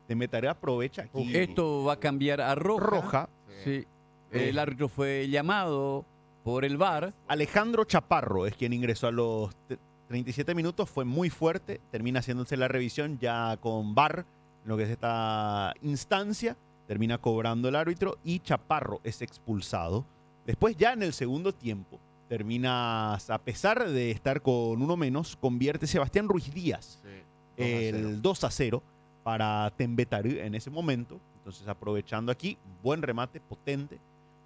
Tembetaré aprovecha aquí. Esto va a cambiar a roja. Roja. Sí. El árbitro fue llamado por el VAR. Alejandro Chaparro es quien ingresó a los 37 minutos, fue muy fuerte, termina haciéndose la revisión ya con VAR, en lo que es esta instancia, termina cobrando el árbitro y Chaparro es expulsado. Después ya en el segundo tiempo, terminas, a pesar de estar con uno menos, convierte Sebastián Ruiz Díaz el 2-0 para Tembetarú en ese momento. Entonces aprovechando aquí, buen remate, potente.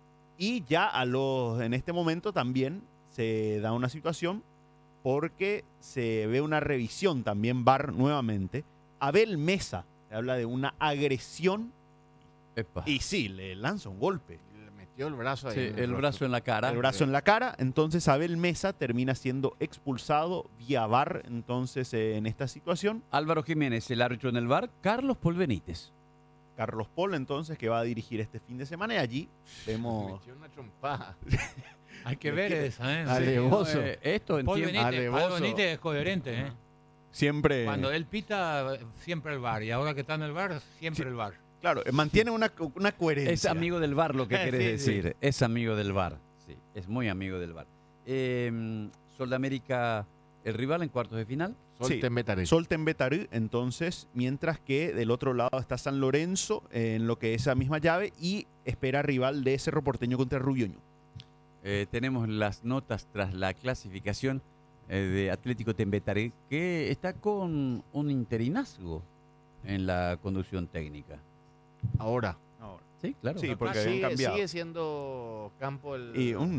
Y ya en este momento también se da una situación porque se ve una revisión también VAR nuevamente. Abel Mesa habla de una agresión. Epa. Y sí, le lanza un golpe. Le metió el brazo ahí. Sí, el brazo en la cara. El brazo en la cara. Entonces Abel Mesa termina siendo expulsado vía VAR. Entonces en esta situación. Álvaro Jiménez, el árbitro en el VAR. Carlos Paul Benítez. Carlos Paul, entonces, que va a dirigir este fin de semana. Y allí vemos. Metió una trompada. Hay que ver esa, ¿eh? Alevoso. Esto en Paul tiempo. Benítez, Paul Benítez es coherente, ¿eh? Siempre. Cuando él pita, siempre el VAR. Y ahora que está en el VAR, siempre el VAR. Claro, mantiene una coherencia. Es amigo del VAR, lo que querés Sí, decir. Es amigo del VAR. Sí, es muy amigo del VAR. Sol de América, el rival en cuartos de final. Sí, Sol Tembetarú, entonces, mientras que del otro lado está San Lorenzo en lo que es esa misma llave y espera rival de Cerro Porteño contra Rubioño. Tenemos las notas tras la clasificación de Atlético Tembetarú, que está con un interinazgo en la conducción técnica. Ahora. Sí, claro. Sí, porque habían cambiado. Sigue siendo Campo el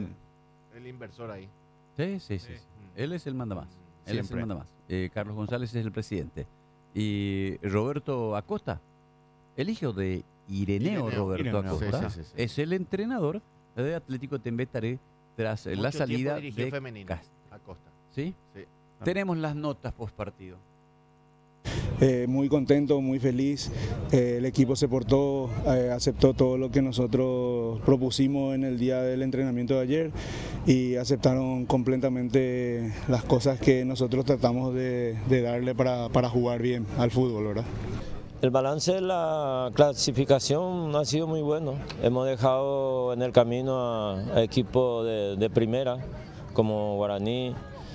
inversor ahí. Sí. Él es el mandamás. Él es el mandamás. Carlos González es el presidente. Y Roberto Acosta, el hijo de Ireneo Roberto Acosta, es el entrenador de Atlético Tembetarú tras la salida de femenino, Acosta. ¿Sí? Tenemos las notas post partido. Muy contento, muy feliz. El equipo se portó, aceptó todo lo que nosotros propusimos en el día del entrenamiento de ayer y aceptaron completamente las cosas que nosotros tratamos de darle para jugar bien al fútbol, ¿verdad? El balance de la clasificación ha sido muy bueno. Hemos dejado en el camino a equipos de primera como Guaraní.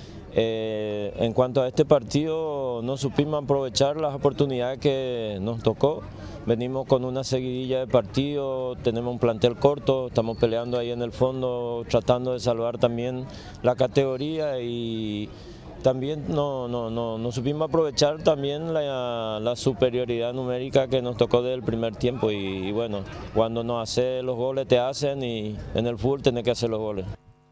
En cuanto a este partido, no supimos aprovechar las oportunidades que nos tocó. Venimos con una seguidilla de partidos, tenemos un plantel corto, estamos peleando ahí en el fondo, tratando de salvar también la categoría y también no supimos aprovechar también la superioridad numérica que nos tocó desde el primer tiempo y bueno, cuando nos hace los goles te hacen y en el fútbol tenés que hacer los goles.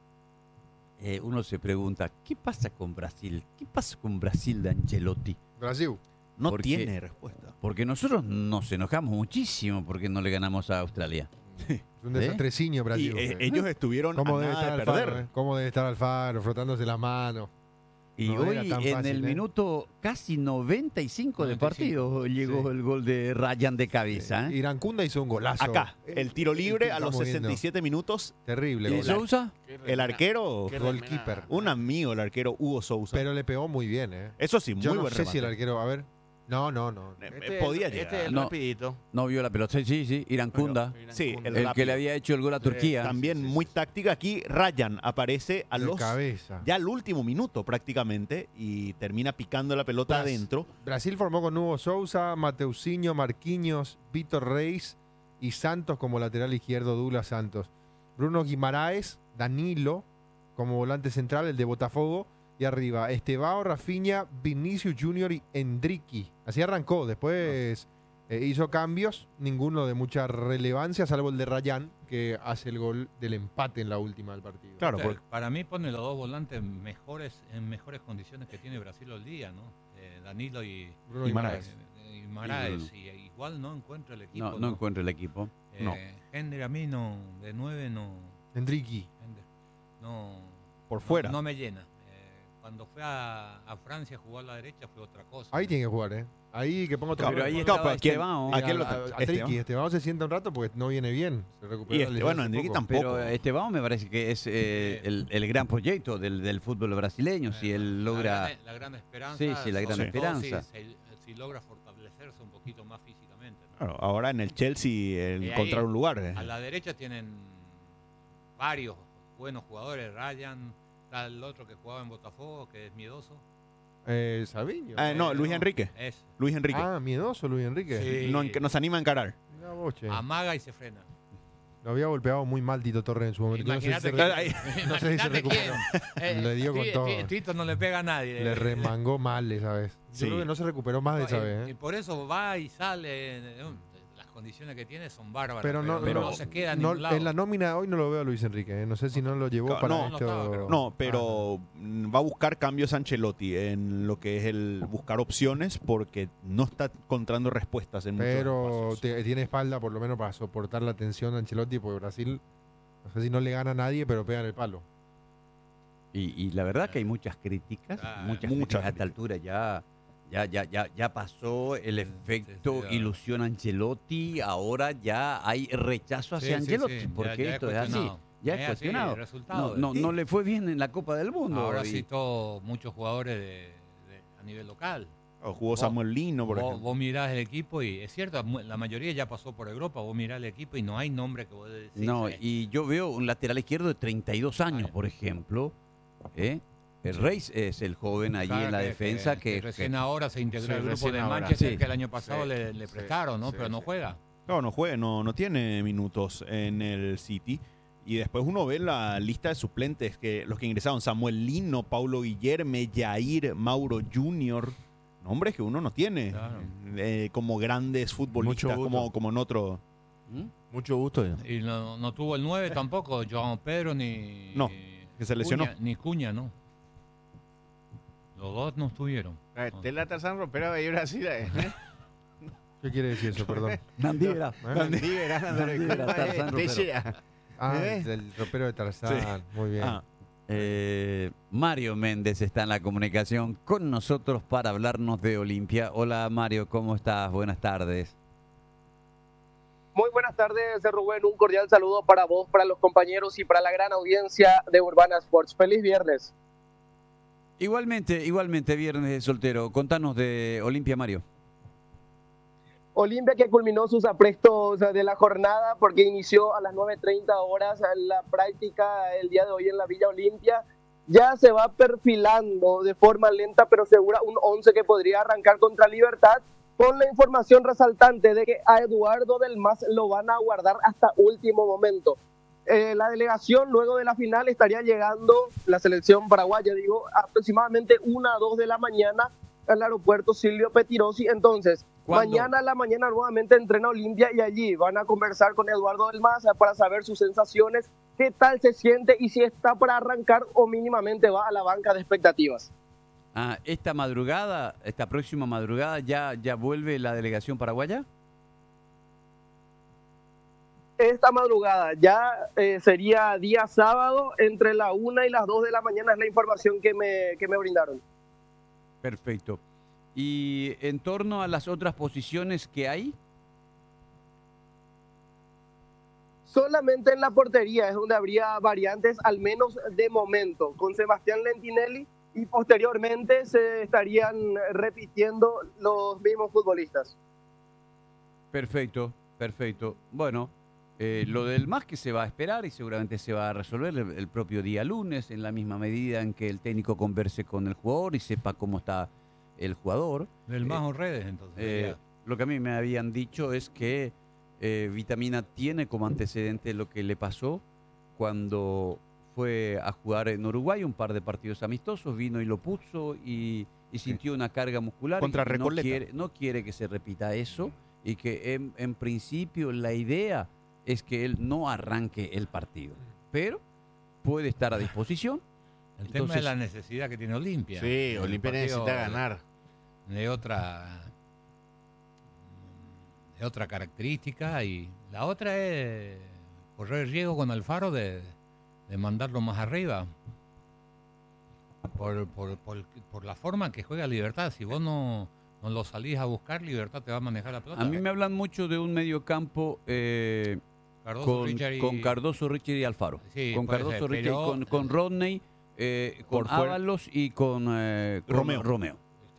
Uno se pregunta, ¿qué pasa con Brasil? ¿Qué pasa con Brasil de Ancelotti? Brasil. No tiene respuesta. Porque nosotros nos enojamos muchísimo porque no le ganamos a Australia. Es un desastrecinio Brasil. Ellos estuvieron a nada de perder. ¿Cómo debe estar Alfaro frotándose las manos? Y no hoy en el minuto casi 95 de partido llegó el gol de Ryan de cabeza. Irancunda hizo un golazo. Acá, el tiro libre a los 67 minutos. Terrible. ¿Y Sousa? El arquero. Goalkeeper. Un amigo, el arquero Hugo Sousa. Pero le pegó muy bien, Eso sí, muy Yo no buen sé remate. si el arquero, a ver. No. Podía llegar. Este es el rapidito. No vio la pelota. Sí, Irancunda. Sí, el que le había hecho el gol a Turquía. También muy táctica. Aquí Ryan aparece a los cabeza. Ya al último minuto prácticamente y termina picando la pelota adentro. Brasil formó con Hugo Sousa, Mateusinho, Marquinhos, Vitor Reis y Santos como lateral izquierdo, Douglas Santos. Bruno Guimaraes, Danilo como volante central, el de Botafogo. Y arriba, Estevao, Rafinha, Vinicius Junior y Endricky. Así arrancó. Después hizo cambios, ninguno de mucha relevancia, salvo el de Ryan, que hace el gol del empate en la última del partido. Claro, para mí pone los dos volantes en mejores condiciones que tiene Brasil hoy día, ¿no? Danilo y Guimaraes. Y igual no encuentra el equipo. No encuentra el equipo. Henry a mí de 9 no. Endricky. No. Por fuera. No me llena. Cuando fue a Francia a jugar a la derecha fue otra cosa. Ahí tiene que jugar, Ahí que ponga otro. Pero ahí estaba Estevao. Estevao se sienta un rato porque no viene bien. Se recupera. Endricky tampoco. Pero Estevao me parece que es el gran proyecto del fútbol brasileño. Si él logra. La gran esperanza. Sí, la gran esperanza. Si logra fortalecer hacerse un poquito más físicamente, ¿no? Claro, ahora en el Chelsea encontrar un lugar. A la derecha tienen varios buenos jugadores. Ryan, está el otro que jugaba en Botafogo, que es miedoso. Sabiño. No, Luis Enrique. Luis Enrique. Miedoso Luis Enrique. Sí. Que nos anima a encarar. Amaga y se frena. Lo había golpeado muy mal Tito Torres en su momento. Imagínate no sé si se recuperó. Le dio con todo. Tito no le pega a nadie. Le remangó mal esa vez. Yo creo que no se recuperó más de esa vez. Y por eso va y sale. Las condiciones que tiene son bárbaras. Pero no se queda en ningún lado. En la nómina hoy no lo veo a Luis Enrique. No sé si no lo llevó para esto. No, pero va a buscar cambios Ancelotti en lo que es el buscar opciones porque no está encontrando respuestas en muchos Pero tiene espalda por lo menos para soportar la tensión de Ancelotti, porque Brasil, no sé si no le gana a nadie, pero pega en el palo. Y la verdad que hay muchas críticas, muchas a esta altura ya pasó el efecto ilusión Ancelotti, ahora ya hay rechazo hacia Ancelotti, porque esto es así. Ya es cuestionado. No le fue bien en la Copa del Mundo. Ahora citó muchos jugadores a nivel local. Jugó Samuel Lino, por ejemplo. Vos mirás el equipo y es cierto, la mayoría ya pasó por Europa. Vos mirás el equipo y no hay nombre que vos decís. No, y yo veo un lateral izquierdo de 32 años, por ejemplo. El Reis es el joven allí en la defensa que recién ahora se integró al grupo de Manchester, que el año pasado le prestaron, ¿no? Pero no juega. No juega, no tiene minutos en el City. Y después uno ve la lista de suplentes, que los que ingresaron: Samuel Lino, Paulo Guillerme, Jair, Mauro Junior. Nombres que uno no tiene. Claro. Como grandes futbolistas, como en otro. Mucho gusto. Y no tuvo el 9 tampoco, João Pedro ni... No, que se lesionó. Ni Cuña, ¿no? Los dos no estuvieron. La Tarzán Ropero de Brasil. ¿Qué quiere decir eso? Perdón. Nandívera. Tarzán Ropero. El ropero de Tarzán. Sí. Muy bien. Mario Méndez está en la comunicación con nosotros para hablarnos de Olimpia. Hola Mario, ¿cómo estás? Buenas tardes. Muy buenas tardes, Rubén. Un cordial saludo para vos, para los compañeros y para la gran audiencia de Urbana Sports. Feliz viernes. Igualmente, viernes de soltero. Contanos de Olimpia, Mario. Olimpia que culminó sus aprestos de la jornada porque inició a las 9:30 horas la práctica el día de hoy en la Villa Olimpia. Ya se va perfilando de forma lenta pero segura un 11 que podría arrancar contra Libertad, con la información resaltante de que a Eduardo del Mas lo van a guardar hasta último momento. La delegación luego de la final estaría llegando, la selección paraguaya, aproximadamente 1 a 2 de la mañana al aeropuerto Silvio Pettirossi. Entonces, mañana a la mañana nuevamente entrena Olimpia y allí van a conversar con Eduardo del Mas para saber sus sensaciones, qué tal se siente y si está para arrancar o mínimamente va a la banca de expectativas. Esta próxima madrugada, ¿ya vuelve la delegación paraguaya? Esta madrugada ya sería día sábado, entre la 1 y las 2 de la mañana es la información que me brindaron. Perfecto. ¿Y en torno a las otras posiciones que hay? Solamente en la portería es donde habría variantes, al menos de momento, con Sebastián Lentinelli, y posteriormente se estarían repitiendo los mismos futbolistas. Perfecto. Bueno, lo del Mas que se va a esperar y seguramente se va a resolver el propio día lunes, en la misma medida en que el técnico converse con el jugador y sepa cómo está el jugador. Del Mas o redes, entonces. Lo que a mí me habían dicho es que Vitamina tiene como antecedente lo que le pasó cuando fue a jugar en Uruguay un par de partidos amistosos, vino y lo puso y sintió una carga muscular. Contra y Recoleta. no quiere que se repita eso y que en principio la idea es que él no arranque el partido, pero puede estar a disposición. El tema es la necesidad que tiene Olimpia. Sí, Olimpia necesita ganar. De otra característica, y la otra es correr el riesgo con Alfaro de mandarlo más arriba por la forma que juega Libertad. Si vos no lo salís a buscar, Libertad te va a manejar la pelota. A mí me hablan mucho de un mediocampo con Cardoso, Richard y Alfaro. Sí, con Cardoso, Richard, con Rodney, con Ábalos y con Romeo. Está.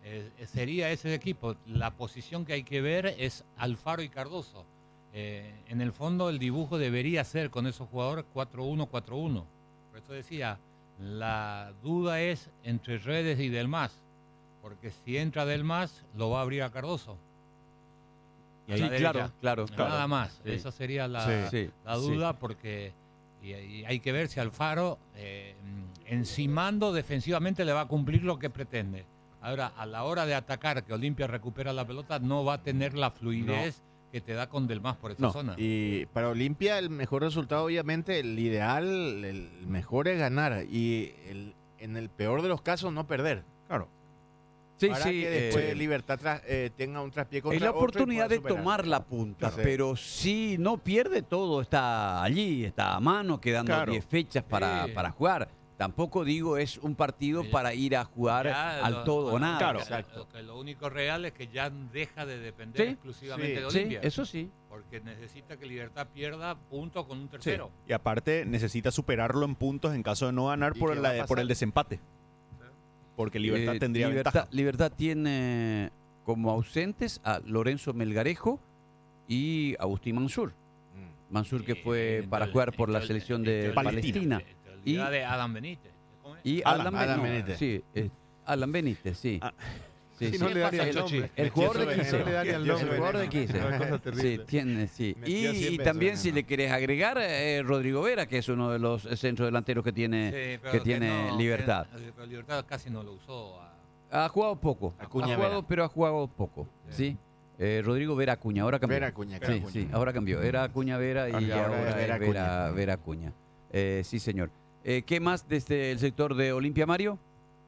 sería ese equipo. La posición que hay que ver es Alfaro y Cardoso. En el fondo el dibujo debería ser con esos jugadores 4-1-4-1. Por eso decía, la duda es entre Redes y Delmas, porque si entra Delmas lo va a abrir a Cardoso. Y sí, claro. Nada más. Sí. Esa sería la duda, porque y hay que ver si Alfaro, encimando defensivamente, le va a cumplir lo que pretende. Ahora, a la hora de atacar, que Olimpia recupera la pelota, no va a tener la fluidez que te da con Delmas por esa zona. Y para Olimpia el mejor resultado, obviamente, el ideal, el mejor es ganar. Y en el peor de los casos, no perder. Claro. Sí, para que después Libertad tenga un traspié contra es la otro oportunidad de tomar la punta, pero si no pierde todo, está allí, está a mano, quedando 10 fechas para jugar. Tampoco digo es un partido para ir a jugar al todo o nada. Claro. Lo único real es que ya deja de depender exclusivamente de Olimpia. Sí, eso sí. Porque necesita que Libertad pierda puntos con un tercero. Sí. Y aparte necesita superarlo en puntos en caso de no ganar por el desempate. Porque Libertad tendría ventaja. Libertad tiene como ausentes a Lorenzo Melgarejo y Agustín Mansur. Mansur que fue para jugar por la selección de Palestina. Y de Adam Benítez. Y Alan Benítez. Sí, Alan Benítez, sí. No le daría el nombre. El jugador de 15. No le daría el nombre. El jugador de 15. Sí, tiene, sí. Y también si le querés agregar Rodrigo Vera, que es uno de los centrodelanteros que tiene Libertad. Pero Libertad casi no lo usó. Ha jugado poco. Pero ha jugado poco. Sí. Rodrigo Vera Acuña, ahora cambió. Vera Acuña, sí, ahora cambió. Era Acuña Vera y ahora es Vera Acuña. Sí, señor. ¿Qué más desde el sector de Olimpia, Mario?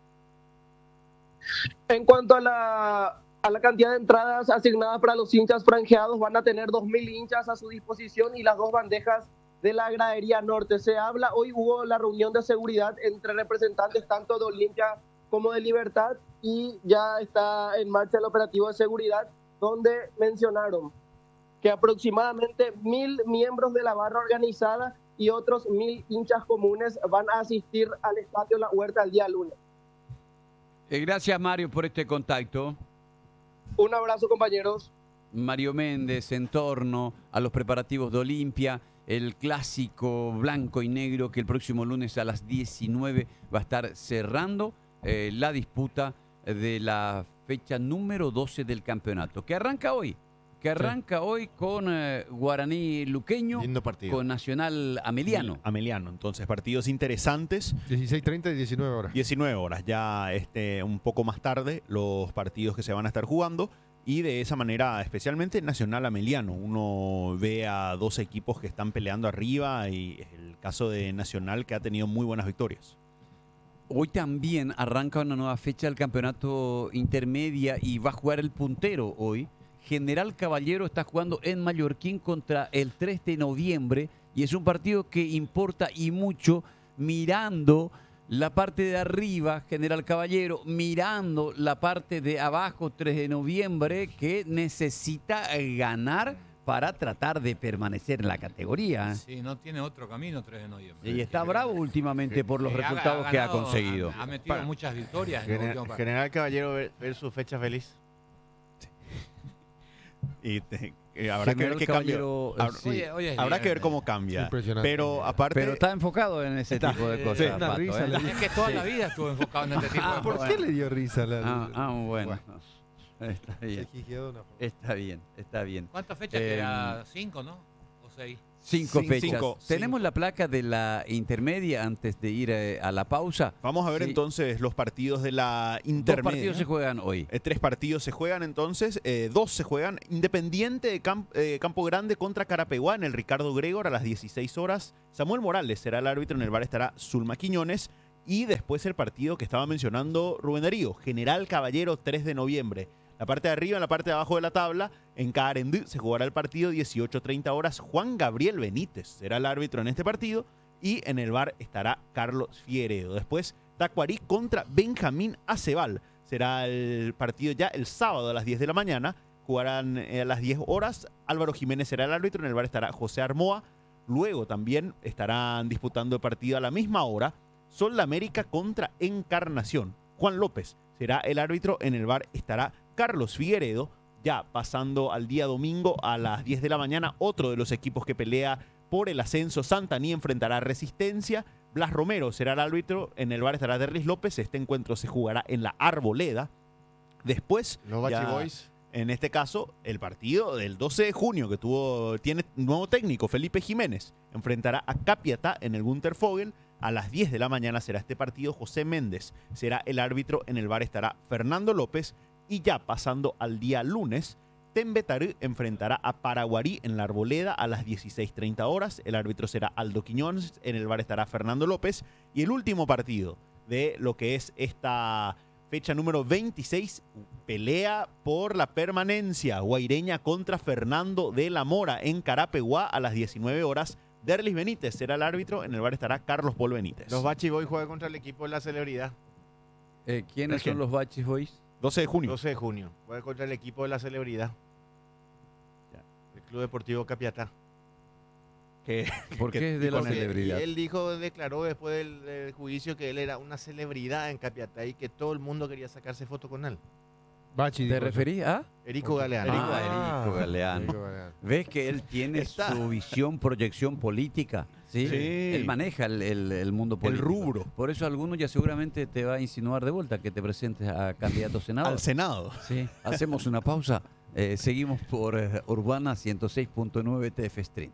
En cuanto a la cantidad de entradas asignadas para los hinchas franjeados, van a tener 2.000 hinchas a su disposición y las 2 bandejas de la gradería norte. Hoy hubo la reunión de seguridad entre representantes tanto de Olimpia como de Libertad y ya está en marcha el operativo de seguridad, donde mencionaron que aproximadamente 1.000 miembros de la barra organizada y otros 1.000 hinchas comunes van a asistir al Estadio La Huerta el día lunes. Gracias, Mario, por este contacto. Un abrazo, compañeros. Mario Méndez, en torno a los preparativos de Olimpia, el clásico blanco y negro que el próximo lunes a las 19 va a estar cerrando la disputa de la fecha número 12 del campeonato, que arranca hoy. Hoy con Guaraní Luqueño, con Nacional Ameliano. Ameliano, entonces partidos interesantes. 16:30 y 19 horas. 19 horas, ya un poco más tarde los partidos que se van a estar jugando y de esa manera especialmente Nacional Ameliano. Uno ve a 2 equipos que están peleando arriba y el caso de Nacional que ha tenido muy buenas victorias. Hoy también arranca una nueva fecha del campeonato intermedia y va a jugar el puntero hoy. General Caballero está jugando en Mallorquín contra el 3 de noviembre y es un partido que importa y mucho mirando la parte de arriba, General Caballero, mirando la parte de abajo, 3 de noviembre, que necesita ganar para tratar de permanecer en la categoría. Sí, no tiene otro camino 3 de noviembre. Y está bravo últimamente por los resultados que ha conseguido. Ha metido muchas victorias. General Caballero ver su fecha feliz. Y habrá que ver qué cambia. Habrá que ver cómo cambia. Pero aparte. Pero está enfocado en ese tipo de cosas. Sí, Pato, risa, es que toda la vida estuvo enfocado en este tipo de cosas. ¿Por qué le dio risa? Bueno. Está bien. Está bien. ¿Cuántas fechas quedan? 5, ¿no? ¿O 6? 5 fechas. ¿Tenemos la placa de la intermedia antes de ir a la pausa? Vamos a ver entonces los partidos de la intermedia. 2 partidos se juegan hoy. 3 partidos se juegan entonces. 2 se juegan. Independiente de Campo Grande contra Carapeguá en el Ricardo Gregor a las 16 horas. Samuel Morales será el árbitro. En el VAR estará Zulma Quiñones. Y después el partido que estaba mencionando Rubén Darío. General Caballero, 3 de noviembre. La parte de arriba, en la parte de abajo de la tabla, en Carendú se jugará el partido 18:30 horas. Juan Gabriel Benítez será el árbitro en este partido y en el VAR estará Carlos Figueredo. Después, Tacuarí contra Benjamín Acebal. Será el partido ya el sábado a las 10 de la mañana. Jugarán a las 10 horas. Álvaro Jiménez será el árbitro. En el VAR estará José Armoa. Luego también estarán disputando el partido a la misma hora. Sol América contra Encarnación. Juan López será el árbitro. En el VAR estará Carlos Figueredo. Ya pasando al día domingo a las 10 de la mañana, otro de los equipos que pelea por el ascenso, Santaní, enfrentará a Resistencia. Blas Romero será el árbitro. En el VAR estará Derlis López. Este encuentro se jugará en la Arboleda. Después, los Bachi Boys. En este caso, el partido del 12 de junio que tiene nuevo técnico, Felipe Jiménez, enfrentará a Capiatá en el Gunter Fogel. A las 10 de la mañana será este partido. José Méndez será el árbitro. En el VAR estará Fernando López. Y ya pasando al día lunes, Tembetarú enfrentará a Paraguarí en la Arboleda a las 16:30 horas. El árbitro será Aldo Quiñones. En el VAR estará Fernando López. Y el último partido de lo que es esta fecha número 26, pelea por la permanencia. Guaireña contra Fernando de la Mora en Carapeguá a las 19 horas. Derlis Benítez será el árbitro. En el VAR estará Carlos Paul Benítez. Los Bachi Boys juegan contra el equipo de la celebridad. ¿Quiénes son los Bachi Boys? 12 de junio. 12 de junio. Juega contra el equipo de la celebridad. El Club Deportivo Capiatá. ¿Por qué es de la celebridad? Y él declaró después del juicio que él era una celebridad en Capiatá y que todo el mundo quería sacarse foto con él. Bachi, ¿Te referís a? Erico Galeano. Erico Galeano. ¿Ves que él tiene su visión, proyección política? ¿Sí? Él maneja el mundo político. El rubro. Por eso alguno ya seguramente te va a insinuar de vuelta que te presentes a candidato a senador. Al Senado. Sí. Hacemos una pausa. Seguimos por Urbana 106.9 TF Stream.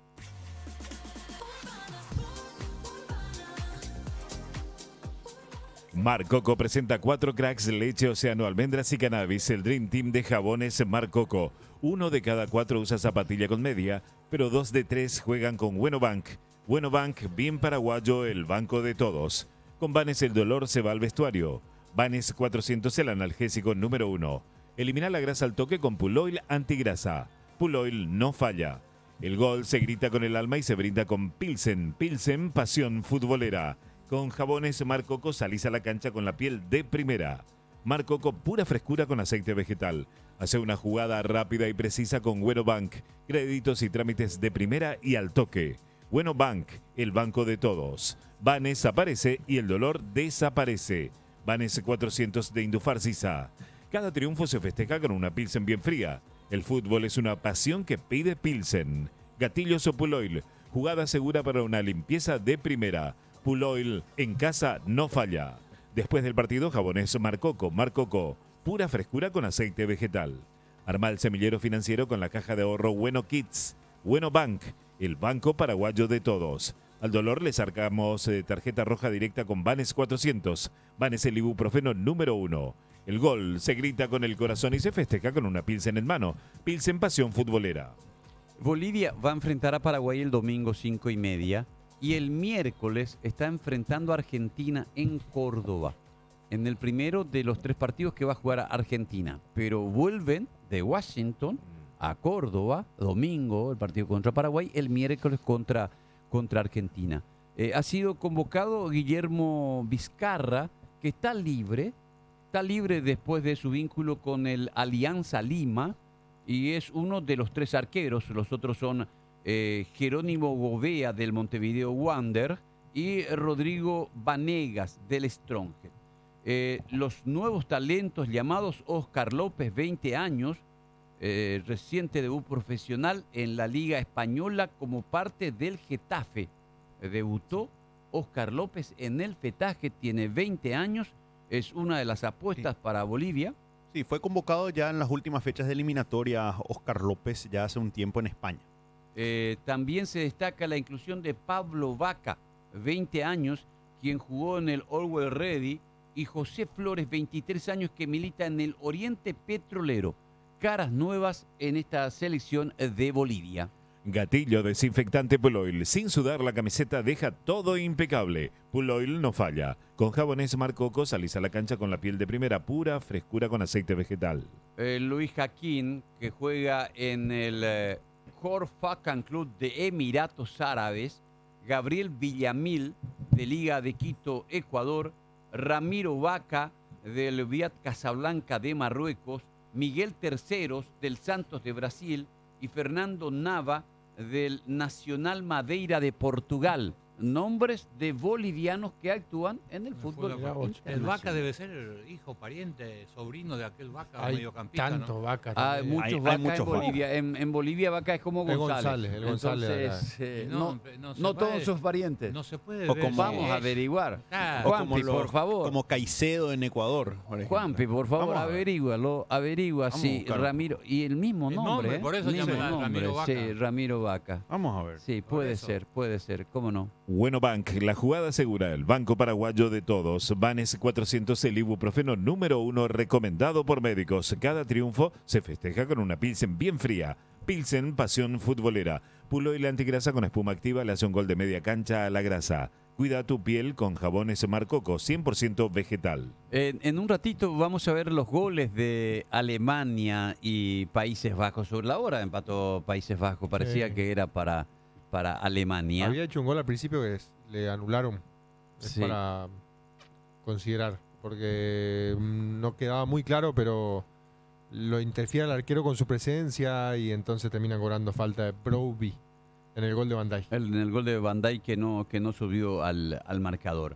Mar Coco presenta 4 cracks, leche, océano, almendras y cannabis. El Dream Team de jabones Mar Coco. 1 de cada 4 usa zapatilla con media, pero 2 de 3 juegan con Bueno Bank. Bueno Bank, bien paraguayo, el banco de todos. Con Vanes el dolor se va al vestuario. Vanes 400, el analgésico número 1. Elimina la grasa al toque con Puloil antigrasa. Puloil no falla. El gol se grita con el alma y se brinda con Pilsen. Pilsen, pasión futbolera. Con jabones Mar Coco salís a la cancha con la piel de primera. Mar Coco, pura frescura con aceite vegetal. Hace una jugada rápida y precisa con Bueno Bank. Créditos y trámites de primera y al toque. Bueno Bank, el banco de todos. Vanes aparece y el dolor desaparece. Vanes 400 de Indufarcisa. Cada triunfo se festeja con una Pilsen bien fría. El fútbol es una pasión que pide Pilsen. Gatillos o Puloil. Jugada segura para una limpieza de primera. Puloil, en casa no falla. Después del partido, jabones Mar Coco. Mar Coco, pura frescura con aceite vegetal. Arma el semillero financiero con la caja de ahorro Bueno Kids. Bueno Bank, el banco paraguayo de todos. Al dolor le sacamos tarjeta roja directa con Vanes 400. Vanes el ibuprofeno número 1. El gol se grita con el corazón y se festeja con una Pilsen en mano. Pilsen, pasión futbolera. Bolivia va a enfrentar a Paraguay el domingo 5:30. Y el miércoles está enfrentando a Argentina en Córdoba, en el primero de los 3 partidos que va a jugar a Argentina. Pero vuelven de Washington a Córdoba, domingo el partido contra Paraguay, el miércoles contra Argentina. Ha sido convocado Guillermo Vizcarra, que está libre después de su vínculo con el Alianza Lima, y es uno de los 3 arqueros. Los otros son Jerónimo Gobea del Montevideo Wander y Rodrigo Vanegas del Stronghead. Los nuevos talentos llamados Óscar López, 20 años, reciente debut profesional en la Liga Española como parte del Getafe. Debutó Óscar López en el Getafe, tiene 20 años, es una de las apuestas para Bolivia. Sí, fue convocado ya en las últimas fechas de eliminatoria Óscar López ya hace un tiempo en España. También se destaca la inclusión de Pablo Vaca, 20 años, quien jugó en el Always Ready, y José Flores, 23 años, que milita en el Oriente Petrolero. Caras nuevas en esta selección de Bolivia. Gatillo desinfectante Puloil. Sin sudar la camiseta deja todo impecable. Puloil no falla. Con jabones Mar Coco salís a la cancha con la piel de primera, pura frescura con aceite vegetal. Luis Jaquín, que juega en el Fakan Club de Emiratos Árabes. Gabriel Villamil, de Liga de Quito, Ecuador. Ramiro Vaca, del Wydad Casablanca de Marruecos. Miguel Terceros, del Santos de Brasil. Y Fernando Nava, del Nacional Madeira de Portugal. nombres de bolivianos que actúan en el fútbol. El Vaca debe ser hijo, pariente, sobrino de aquel Vaca Hay mediocampista. tanto ¿no? Vaca. Hay muchos Vacas en Bolivia. En Bolivia Vaca es como González. El González. Entonces, se no puede- todos sus parientes. No se puede O ver. como- Vamos a averiguar. Claro. O Juanpi, por favor. Como Caicedo en Ecuador. por ejemplo. Juanpi, por favor, Vamos a ver. averigua Vamos a si buscarlo. Ramiro, y el mismo El nombre, nombre, por eso el mismo llaman a nombre, Ramiro Vaca. sí, Ramiro Vaca. Vamos a ver. Sí, Por puede eso. ser, cómo no. Bueno Bank, la jugada segura, el banco paraguayo de todos. Vanes 400, el ibuprofeno número 1 recomendado por médicos. Cada triunfo se festeja con una Pilsen bien fría. Pilsen, pasión futbolera. Pulo y la antigrasa con espuma activa le hace un gol de media cancha a la grasa. Cuida tu piel con jabones Marcoco, 100% vegetal. En un ratito vamos a ver los goles de Alemania y Países Bajos. Sobre la hora empató Países Bajos, parecía Sí. que era para Alemania. Había hecho un gol al principio que le anularon. Es Sí. para considerar. Porque no quedaba muy claro, pero lo interfiere el arquero con su presencia y entonces termina cobrando falta de Broby en el gol de Van Dijk. En el gol de Van Dijk que no subió al marcador.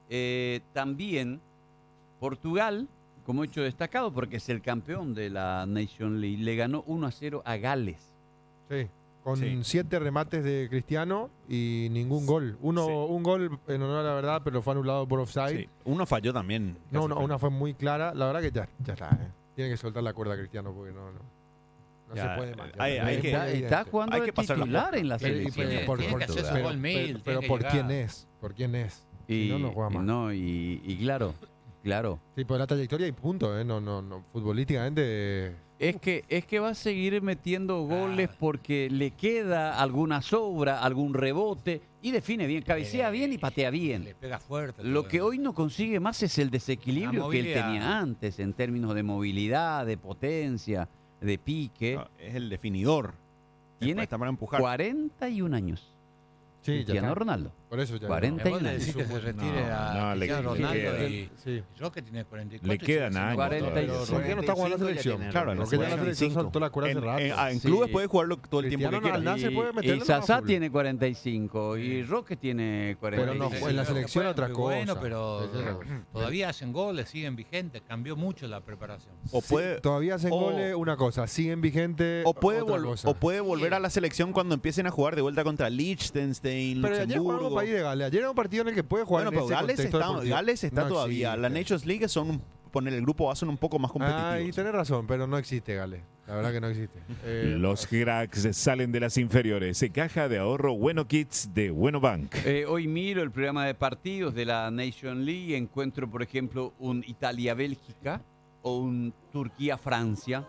También Portugal, como hecho destacado, porque es el campeón de la Nation League, le ganó 1-0 a Gales. Sí, con Sí. 7 remates de Cristiano y ningún gol. Un gol en honor a la verdad, pero fue anulado por offside. Sí. Uno falló también. No, Casi una fue muy clara. La verdad que ya está. Tiene que soltar la cuerda Cristiano porque no Ya, se puede más. hay que- Está jugando hay de que pasar la titular en la Pero- selección. Tiene- por- tiene por- que hacer su pero- gol Mail, pero tiene que ¿por llegar. quién es? ¿Por quién es? Y, Si no juega más. y claro. Sí, por la trayectoria y punto, ¿eh? No, futbolísticamente. Es que va a seguir metiendo goles porque le queda alguna sobra, algún rebote y define bien, cabecea bien y patea bien. Le pega fuerte. Lo todo. que hoy no consigue más es el desequilibrio La que él movilidad. tenía antes en términos de movilidad, de potencia, de pique. No, es el definidor. Tiene Está para empujar. 41 años. Sí, ya Cristiano está. Ronaldo. Por eso ya. 40 Vos le años. decís que se retire a le Cristiano Ronaldo queda. y Sí. Roque tiene 44. Le y quedan sigue años siendo todavía. Pero 45. Roque no está jugando en la selección. Claro, Roque ya en la selección 45. soltó la cuerda hace rato. En Sí. clubes puede jugarlo todo el tiempo que Cristiano quiera. Ronaldo se puede meterle Y nomás Sasá full. tiene 45 y Roque tiene Pero 45. no, en la selección otra cosa. Bueno, pero Sí, sí. todavía hacen goles, siguen vigentes. Cambió mucho la preparación. O Sí, puede, todavía hacen o- goles, una cosa, siguen vigente. o puede, otra vol- cosa. o puede volver a la selección cuando empiecen a jugar de vuelta contra Liechtenstein, Pero ayer jugamos Luxemburgo. país de Gales. Ayer era un partido en el que puede jugar Bueno, en pero ese Gales contexto está, deportivo. Gales está No todavía. existe. La Nations League poner el grupo va a ser un poco más competitivo. Ah, y tenés razón, pero no existe Gales. La verdad que no existe. Los cracks salen de las inferiores. Caja de ahorro Bueno Kids de Bueno Bank. Hoy miro el programa de partidos de la Nation League. Encuentro, por ejemplo, un Italia-Bélgica o un Turquía-Francia.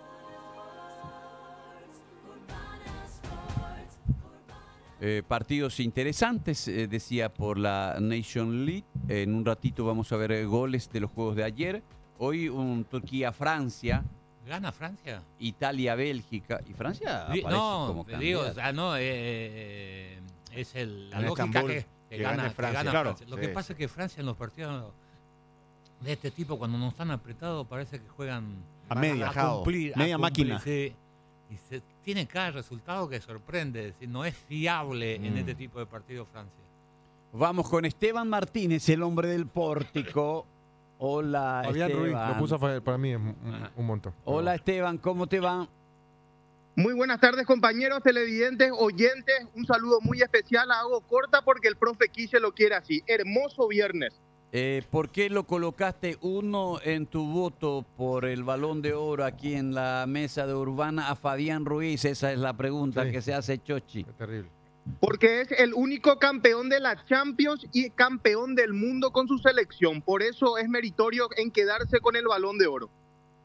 Partidos interesantes, decía, por la Nation League. En un ratito vamos a ver goles de los juegos de ayer. Hoy un Turquía-Francia, ¿Gana Francia? Italia-Bélgica. ¿Y Francia aparece No, como digo, candidato? es la En lógica Estambul, que que gana gane que Francia. gana Claro, Francia. Lo que sí. pasa es que Francia en los partidos de este tipo, cuando no están apretados, parece que juegan A media, cumplir, media máquina. sí. Y tiene cada resultado que sorprende. Es decir, no es fiable en este tipo de partidos Francia. Vamos con Esteban Martínez, el hombre del pórtico. Hola, Fabián Ruiz, Esteban. lo puso a fallar, para mí es un montón. Hola, Esteban, ¿cómo te va? Muy buenas tardes, compañeros televidentes, oyentes. Un saludo muy especial. Hago corta porque el profe Quiche lo quiere así. Hermoso viernes. ¿Por qué lo colocaste uno en tu voto por el Balón de Oro aquí en la mesa de Urbana a Fabián Ruiz? Esa es la pregunta Sí. que se hace Chochi. Es terrible. Porque es el único campeón de la Champions y campeón del mundo con su selección. Por eso es meritorio en quedarse con el Balón de Oro.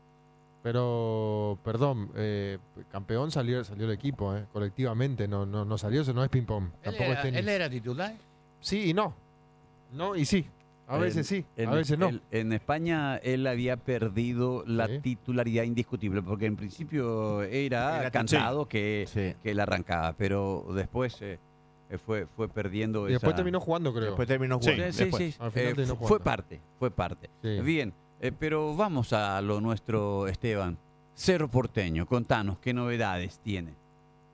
Pero, perdón, campeón salió el equipo, colectivamente, no salió, eso no es ping-pong, tampoco es tenis. ¿Él era titular? Sí y no. No y sí. A veces sí, a veces no. En España él había perdido la Sí. titularidad indiscutible, porque en principio era cantado que él arrancaba, pero después fue perdiendo Y después esa... terminó jugando, creo. Después terminó jugando. Sí, sí, Al final terminó fue jugando. fue parte. Sí. Bien, pero vamos a lo nuestro, Esteban. Cerro Porteño, contanos, ¿qué novedades tiene?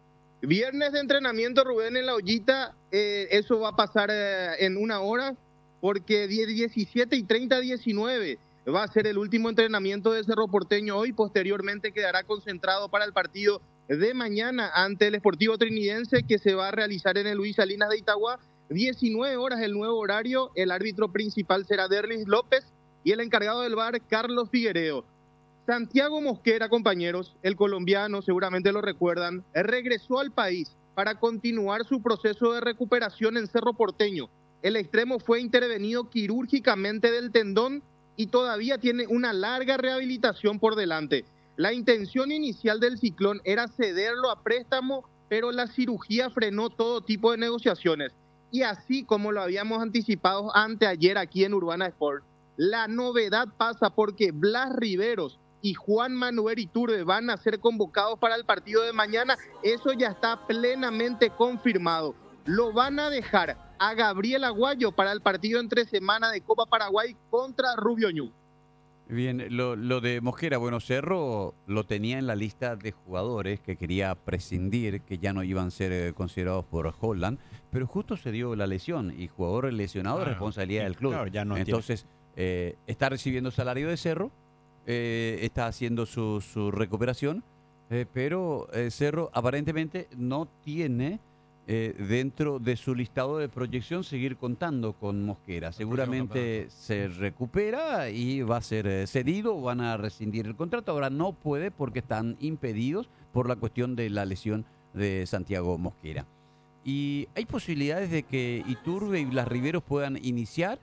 Viernes de entrenamiento, Rubén, en la Ollita. Eso va a pasar en una hora, porque 17:30 a 19 va a ser el último entrenamiento de Cerro Porteño hoy. Posteriormente quedará concentrado para el partido de mañana ante el Sportivo Trinidense, que se va a realizar en el Luis Salinas de Itagua. 19 horas el nuevo horario. El árbitro principal será Derlis López y el encargado del VAR, Carlos Figuereo. Santiago Mosquera, compañeros, el colombiano, seguramente lo recuerdan, regresó al país para continuar su proceso de recuperación en Cerro Porteño. El extremo fue intervenido quirúrgicamente del tendón y todavía tiene una larga rehabilitación por delante. La intención inicial del Ciclón era cederlo a préstamo, pero la cirugía frenó todo tipo de negociaciones. Y así como lo habíamos anticipado anteayer aquí en Urbana Sport, la novedad pasa porque Blas Riveros y Juan Manuel Iturbe van a ser convocados para el partido de mañana. Eso ya está plenamente confirmado. Lo van a dejar a Gabriel Aguayo para el partido entre semana de Copa Paraguay contra Rubio Ñu. Bien, lo de Mosquera, bueno, Cerro lo tenía en la lista de jugadores que quería prescindir, que ya no iban a ser considerados por Holland, pero justo se dio la lesión y jugador lesionado es responsabilidad del club. Claro, ya no Entonces, está recibiendo salario de Cerro, está haciendo su recuperación, pero Cerro aparentemente no tiene dentro de su listado de proyección seguir contando con Mosquera. Seguramente se recupera y va a ser cedido, van a rescindir el contrato. Ahora no puede porque están impedidos por la cuestión de la lesión de Santiago Mosquera. ¿Y hay posibilidades de que Iturbe y Blas Riveros puedan iniciar?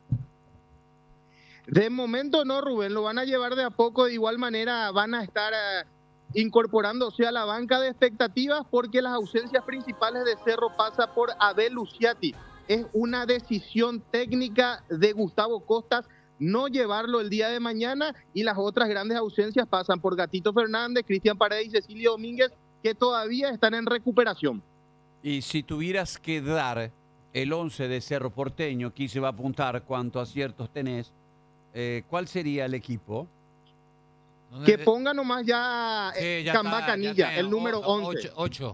De momento no, Rubén, lo van a llevar de a poco. De igual manera van a estar incorporándose a la banca de expectativas, porque las ausencias principales de Cerro pasa por Abel Luciati. Es una decisión técnica de Gustavo Costas no llevarlo el día de mañana, y las otras grandes ausencias pasan por Gatito Fernández, Cristian Paredes y Cecilio Domínguez, que todavía están en recuperación. Y si tuvieras que dar el 11 de Cerro Porteño, aquí se va a apuntar cuántos aciertos tenés, ¿cuál sería el equipo? Que ponga nomás ya, Camba Canilla, el número 11. 8.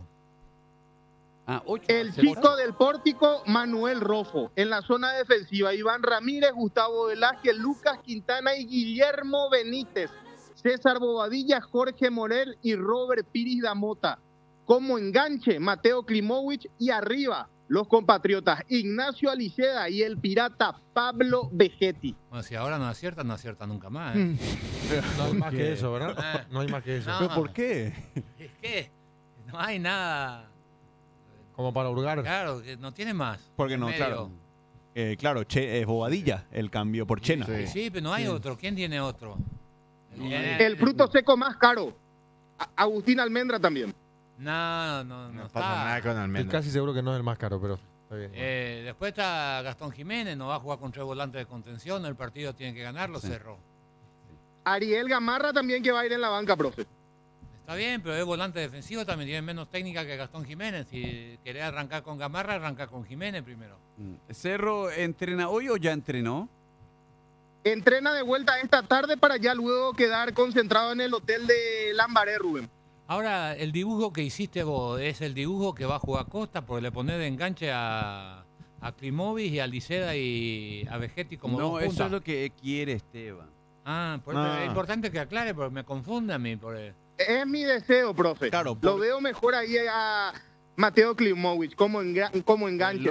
El chico del Pórtico, Manuel Rofo. En la zona defensiva, Iván Ramírez, Gustavo Velázquez, Lucas Quintana y Guillermo Benítez. César Bobadilla, Jorge Morel y Robert Piris Damota. Como enganche, Mateo Klimovic, y arriba, los compatriotas Ignacio Aliceda y el pirata Pablo Vegetti. Bueno, si ahora no acierta nunca más. No hay más que eso, ¿verdad? No hay más que eso. ¿Pero por qué? Es que no hay nada. Como para hurgar. Claro, que no tiene más. Porque no, claro. Claro, es Bobadilla el cambio por Chena. Sí, pero no hay otro. ¿Quién tiene otro? El fruto seco más caro. Agustín Almendra también. No pasa nada con Almendra. Estoy casi seguro que no es el más caro, pero está bien. Después está Gastón Jiménez, no va a jugar con 3 volantes de contención, el partido tiene que ganarlo, Cerro. Ariel Gamarra también, que va a ir en la banca, profe. Está bien, pero es volante defensivo, también tiene menos técnica que Gastón Jiménez. Si querés arrancar con Gamarra, arranca con Jiménez primero. ¿Cerro entrena hoy o ya entrenó? Entrena de vuelta esta tarde para ya luego quedar concentrado en el hotel de Lambaré, Rubén. Ahora, el dibujo que hiciste vos, ¿es el dibujo que va a jugar Costa? Porque le ponés de enganche a Klimovic y a Liceda y a Vegetti como dos puntas. No, eso es lo que quiere Esteban. Es importante que aclare, porque me confunde a mí. Es mi deseo, profe. Claro, lo veo mejor ahí a Mateo Klimovic como enganche.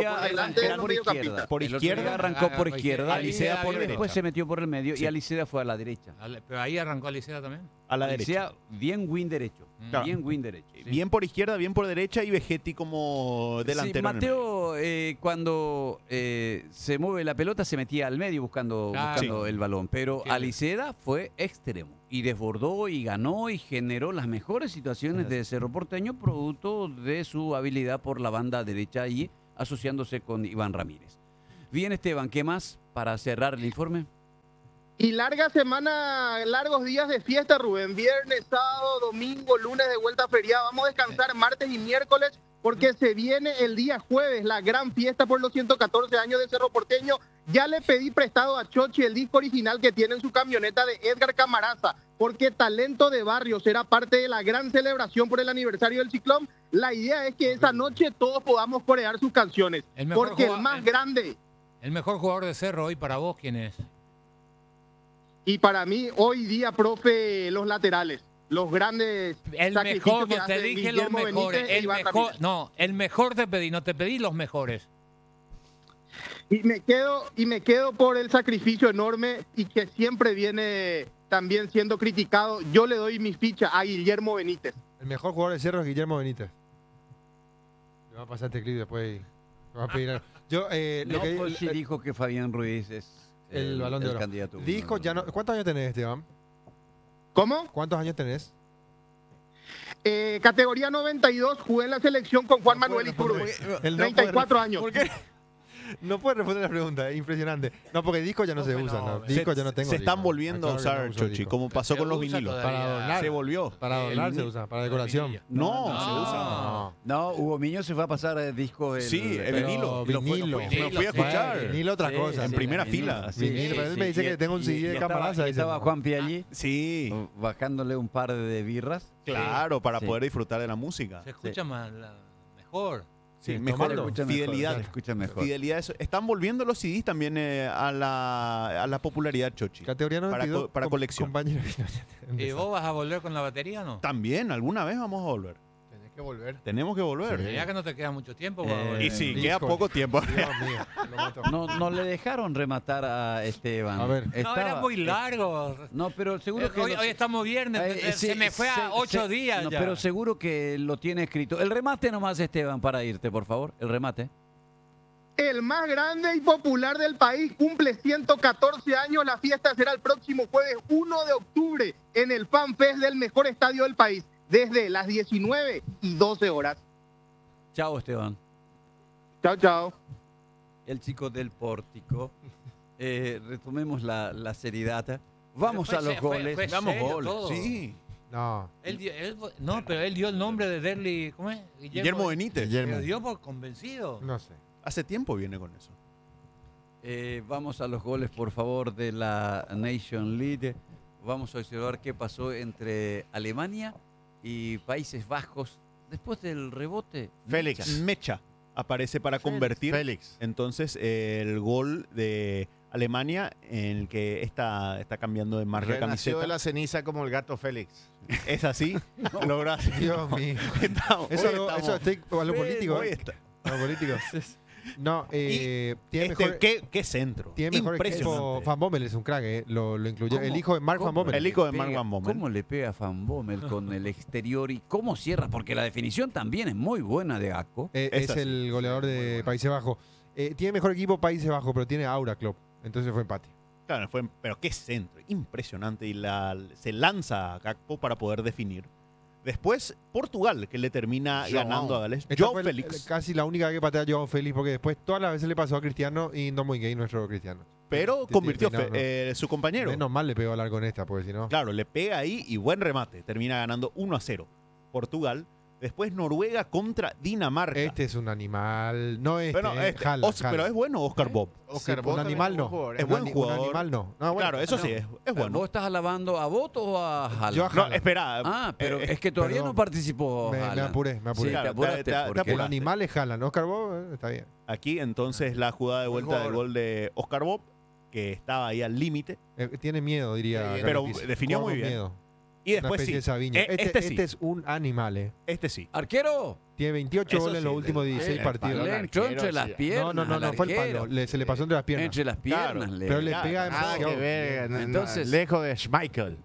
Por izquierda arrancó por izquierda, Aliceda por derecha. Después se metió por el medio y Aliceda fue a la derecha. Pero ahí arrancó Aliceda también. A la derecha. Bien win derecho. Claro. Bien win derecho. Sí. Bien por izquierda, bien por derecha, y Vegetti como delantero. Sí, Mateo, cuando se mueve la pelota, se metía al medio buscando el balón. Pero Aliceda fue extremo y desbordó y ganó y generó las mejores situaciones de Cerro Porteño, producto de su habilidad por la banda derecha y asociándose con Iván Ramírez. Bien, Esteban, ¿qué más para cerrar el informe? Y larga semana, largos días de fiesta, Rubén. Viernes, sábado, domingo, lunes de vuelta feriada. Vamos a descansar martes y miércoles porque se viene el día jueves la gran fiesta por los 114 años de Cerro Porteño. Ya le pedí prestado a Chochi el disco original que tiene en su camioneta de Edgar Camaraza, porque Talento de Barrio será parte de la gran celebración por el aniversario del Ciclón. La idea es que esa noche todos podamos corear sus canciones, porque el más grande... El mejor jugador de Cerro hoy para vos, ¿quién es? Y para mí, hoy día, profe, los laterales. Los grandes el mejor, que te dije los mejores. El mejor te pedí, no te pedí los mejores. Y me quedo por el sacrificio enorme y que siempre viene también siendo criticado. Yo le doy mi ficha a Guillermo Benítez. El mejor jugador de Cerro es Guillermo Benítez. Le va a pasar este clip después. Le va a pedir algo. Sí dijo que Fabián Ruiz es el Balón de Oro. Candidato. Dijo ya no. ¿Cuántos años tenés, Esteban? ¿Cómo? ¿Cuántos años tenés? Categoría 92, jugué en la selección con Juan Manuel Iturbe. 34 años. ¿Por qué? No puede responder la pregunta, es impresionante. No, porque disco ya no se usa. No. Disco ya no tengo. Se están volviendo a usar, Chochi, como pasó con los vinilos. Para adornar. Se volvió. Para adornar se usa, para decoración. No, se usa. No, Hugo Miño se fue a pasar disco. Sí, el vinilo. Vinilo. Lo fui a escuchar. Vinilo otra cosa. En primera fila. Vinilo, pero él me dice que tengo un CD de Camaraza. Estaba Juan Piaggi. Sí. Bajándole un par de birras. Claro, para poder disfrutar de la música. Se escucha mejor. Sí, mejor. Fidelidad. Mejor. Fidelidad. Están volviendo los CDs también a la popularidad, Chochi. Categoría 92. Para colección. ¿Y vos vas a volver con la batería o no? También, alguna vez vamos a volver. Que volver. Tenemos que volver. Sí. Ya que no te queda mucho tiempo. Y sí, queda poco tiempo. Dios mío, no le dejaron rematar a Esteban. A ver. No, era muy largo. No, pero seguro que... Hoy estamos viernes, se me fue a 8 días ya. Pero seguro que lo tiene escrito. El remate nomás, Esteban, para irte, por favor. El remate. El más grande y popular del país cumple 114 años. La fiesta será el próximo jueves 1 de octubre en el Fan Fest del mejor estadio del país, desde las 19:12 horas. Chao, Esteban. Chao, chao. El chico del pórtico. Retomemos la seriedad. Vamos a los goles. Damos goles. Todo. Sí. No. Pero él dio el nombre de Derly. ¿Cómo es? Guillermo Benítez. Lo dio por convencido. No sé. Hace tiempo viene con eso. Vamos a los goles, por favor, de la Nation League. Vamos a observar qué pasó entre Alemania y Países Bajos después del rebote. Félix Mecha aparece para convertir. Félix. Entonces, el gol de Alemania, en el que está cambiando de marca de camiseta. De la ceniza como el gato Félix. ¿Es así? Logra. Dios mío. Eso es a lo político. A lo político. No, tiene mejor. ¿Qué centro? Tiene mejor equipo. Van Bommel es un crack, lo incluyó. El hijo de Mark Van Bommel. El hijo de Mark Van Bommel. ¿Cómo le pega a Van Bommel con el exterior y cómo cierra? Porque la definición también es muy buena de Gakpo. Es el goleador de Países Bajos. Tiene mejor equipo Países Bajos, pero tiene aura Klopp. Entonces fue empate. Claro, pero qué centro. Impresionante. Y se lanza a Gakpo para poder definir. Después, Portugal, que le termina ganando a Gales. Joao Félix. Casi la única que patea a Joao Félix, porque después todas las veces le pasó a Cristiano y no muy gay nuestro Cristiano. Pero convirtió su compañero. Menos mal le pegó al arco en esta, porque si no... Claro, le pega ahí y buen remate. Termina ganando 1-0. Portugal. Después Noruega contra Dinamarca. Este es un animal. No este, Haaland. Pero es bueno Oscar Bob. Oscar Bob. Un animal no. Es buen jugador. Un animal no. Bueno, claro, eso sí, es bueno. ¿Vos estás alabando a Bot o a Haaland? Yo a Haaland. No, espera. Pero es que todavía no participó Me apuré. Sí, claro, te apuraste. El animal es Haaland. Oscar Bob está bien. Aquí entonces la jugada de vuelta del gol de Oscar Bob, que estaba ahí al límite. Tiene miedo, diría. Pero definió muy bien. Miedo. Y después sí. Este es un animal, Este sí. ¡Arquero! Tiene 28 goles en los últimos 16 partidos. Le entró entre las piernas. No fue el palo. Se le pasó entre las piernas. Entre las piernas. Pero le pega nada que ver. Entonces, lejos de Schmeichel.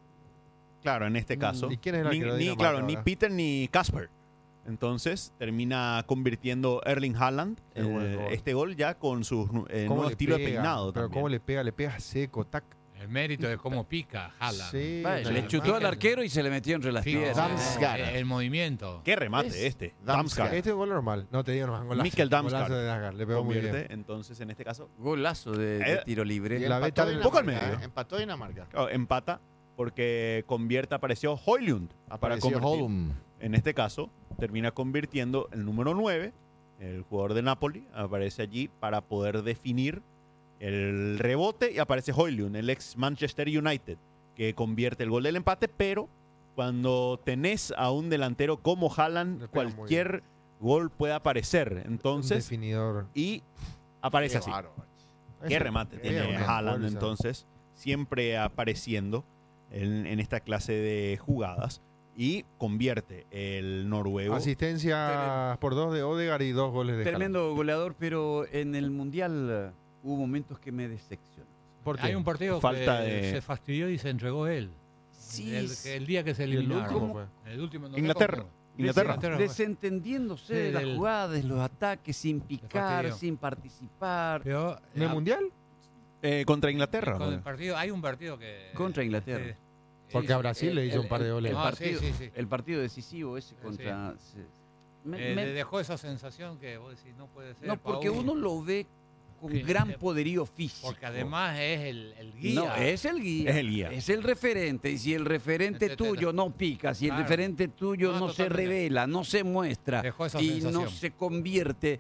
Claro, en este caso. ¿Y quién es el arquero de Dinamarca ni Peter ni Kasper. Entonces termina convirtiendo Erling Haaland este gol ya con su nuevo estilo de peinado. Pero cómo le pega seco, tac. El mérito de cómo pica Haaland. Sí, le chutó al arquero y se le metió entre las piernas. El movimiento. Qué remate Damsgaard. Este es un gol normal. No te digo, no, golazo. Mikkel Damsgaard. Le pegó muy bien. Entonces, en este caso. Golazo de tiro libre. Y empató un poco al medio. Empató Dinamarca. Empata porque apareció Højlund. Apareció Holm. En este caso, termina convirtiendo el número 9, el jugador de Napoli, aparece allí para poder definir el rebote y aparece Højlund, el ex Manchester United, que convierte el gol del empate, pero cuando tenés a un delantero como Haaland, cualquier gol puede aparecer. Entonces, definidor. Y aparece así. Qué remate tiene Haaland, entonces, siempre apareciendo en esta clase de jugadas. Y convierte el noruego. Asistencia por 2 de Odegaard y 2 goles de Tremendo Haaland. goleador, pero en el Mundial hubo momentos que me decepcionaron. Hay un partido que se fastidió y se entregó él. Sí, el día que se eliminaron. El último, Inglaterra. Desentendiéndose de las jugadas, de los ataques, sin picar, sin participar. Pero, ¿En el Mundial? Contra Inglaterra. Con el partido, hay un partido que... Contra Inglaterra. Porque a Brasil le hizo un par de goles. El partido decisivo ese contra... Me dejó esa sensación que vos decís, no puede ser. No, porque uno lo ve con gran poderío físico. Porque además es el guía. No, es el guía. Es el guía. Es el referente. Y si el referente tuyo no pica, si el referente tuyo no se revela, no se muestra y no se convierte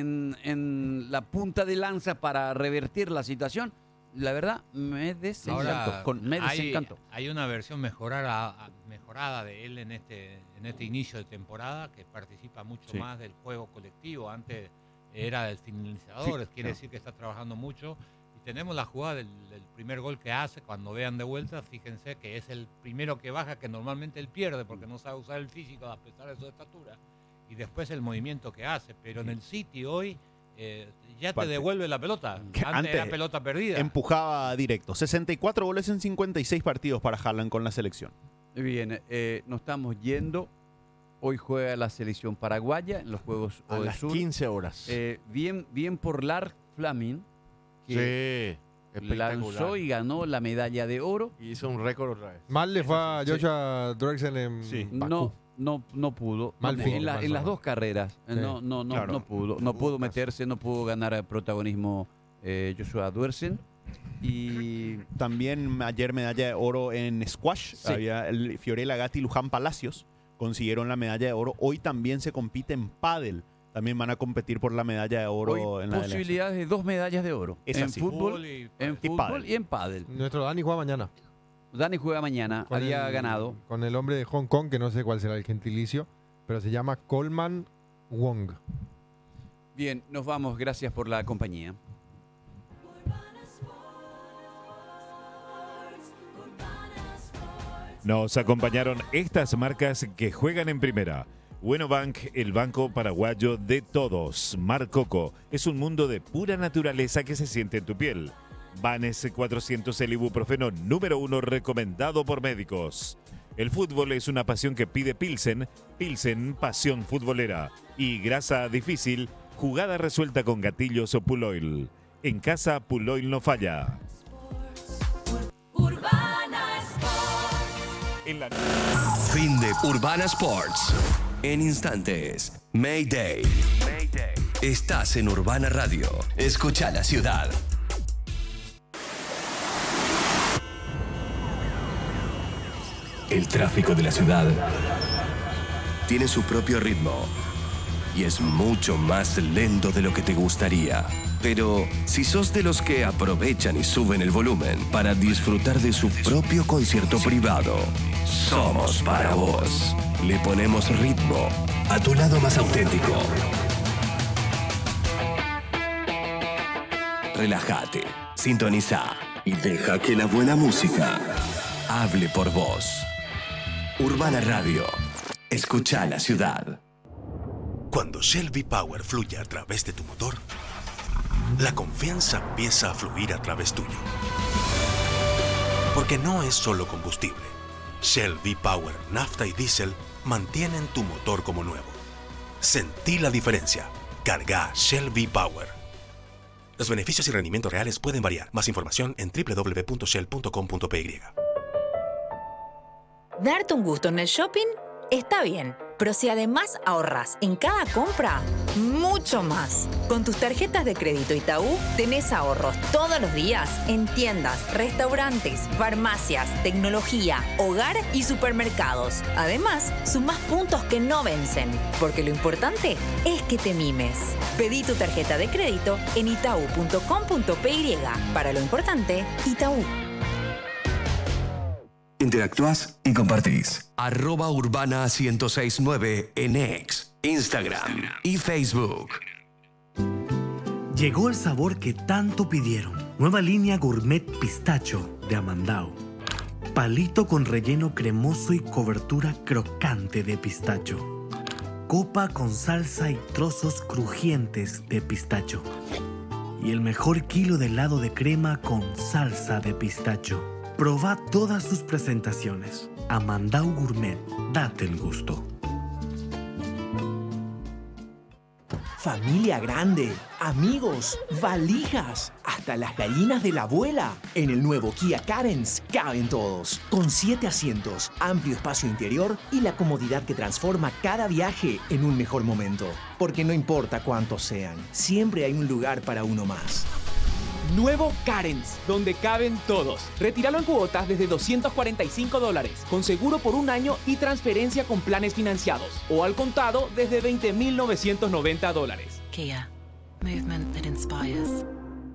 en la punta de lanza para revertir la situación, la verdad me desencantó. Hay una versión mejorada de él en este inicio de temporada, que participa mucho más del juego colectivo. Antes era el finalizador, quiere decir que está trabajando mucho. Y tenemos la jugada del primer gol que hace. Cuando vean de vuelta, fíjense que es el primero que baja, que normalmente él pierde porque no sabe usar el físico a pesar de su estatura. Y después el movimiento que hace. Pero en el City hoy ya te devuelve la pelota. Antes era pelota perdida. Empujaba directo. 64 goles en 56 partidos para Haaland con la selección. Bien, nos estamos yendo. Hoy juega la selección paraguaya en los Juegos a las 15 horas. Bien por Lars Flaming, que lanzó y ganó la medalla de oro. Y hizo un récord otra vez. Mal le fue a Joshua Drexel en Bakú. No pudo. En las dos carreras. No pudo meterse, no pudo ganar protagonismo Joshua Drexel. Y también ayer medalla de oro en squash. Había Fiorella Gatti y Luján Palacios consiguieron la medalla de oro. Hoy también se compite en pádel. También van a competir por la medalla de oro. Hoy en la posibilidades de 2 medallas de oro. En fútbol y en pádel. Nuestro Dani juega mañana. Dani juega mañana. Había ganado. Con el hombre de Hong Kong, que no sé cuál será el gentilicio, pero se llama Coleman Wong. Bien, nos vamos. Gracias por la compañía. Nos acompañaron estas marcas que juegan en primera. Wenobank, el banco paraguayo de todos. Mar Coco, es un mundo de pura naturaleza que se siente en tu piel. Vanes 400, el ibuprofeno número 1 recomendado por médicos. El fútbol es una pasión que pide Pilsen. Pilsen, pasión futbolera. Y grasa difícil, jugada resuelta con gatillos o Puloil. En casa, Puloil no falla. Fin de Urbana Sports. En instantes, Mayday. Estás en Urbana Radio. Escucha la ciudad. El tráfico de la ciudad tiene su propio ritmo y es mucho más lento de lo que te gustaría. Pero si sos de los que aprovechan y suben el volumen para disfrutar de su propio concierto privado, somos para vos. Le ponemos ritmo a tu lado más auténtico. Relájate, sintoniza y deja que la buena música hable por vos. Urbana Radio. Escucha la ciudad. Cuando Shell V-Power fluye a través de tu motor, la confianza empieza a fluir a través tuyo. Porque no es solo combustible. Shell V-Power, nafta y diésel mantienen tu motor como nuevo. Sentí la diferencia. Carga Shell V-Power. Los beneficios y rendimientos reales pueden variar. Más información en www.shell.com.py. Darte un gusto en el shopping está bien, Pero si además ahorras en cada compra, mucho más. Con tus tarjetas de crédito Itaú, tenés ahorros todos los días en tiendas, restaurantes, farmacias, tecnología, hogar y supermercados. Además, sumás puntos que no vencen, porque lo importante es que te mimes. Pedí tu tarjeta de crédito en itau.com.py. Para lo importante, Itaú. Interactúas y compartís. @Urbana1069 en X, Instagram y Facebook. Llegó el sabor que tanto pidieron. Nueva línea Gourmet Pistacho de Amandao. Palito con relleno cremoso y cobertura crocante de pistacho. Copa con salsa y trozos crujientes de pistacho. Y el mejor kilo de helado de crema con salsa de pistacho. Proba todas sus presentaciones. Amandao Gourmet. Date el gusto. Familia grande, amigos, valijas, hasta las gallinas de la abuela. En el nuevo Kia Carens caben todos. Con 7 asientos, amplio espacio interior y la comodidad que transforma cada viaje en un mejor momento. Porque no importa cuántos sean, siempre hay un lugar para uno más. Nuevo Carens, donde caben todos. Retíralo en cuotas desde $245, con seguro por 1 año y transferencia con planes financiados. O al contado desde $20,990. Kia, movement that inspires.